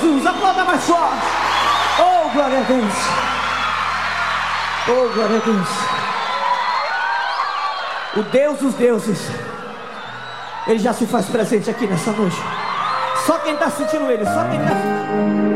Jesus. Aplauda mais forte. Oh, glória a Deus. Oh, glória a Deus. O Deus dos deuses, Ele já se faz presente aqui nessa noite. Só quem está sentindo Ele, só quem está...